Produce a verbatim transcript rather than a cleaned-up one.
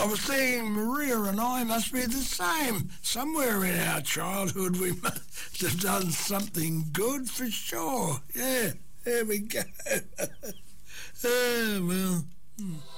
I was thinking Maria and I must be the same. Somewhere in our childhood we must have done something good for sure. Yeah, there we go. Oh, well... Hmm.